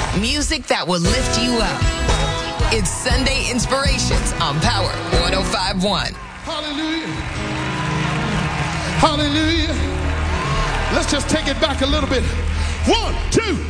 Music that will lift you up. It's Sunday Inspirations on Power 105.1. Hallelujah. Hallelujah. Let's just take it back a little bit. 1, 2.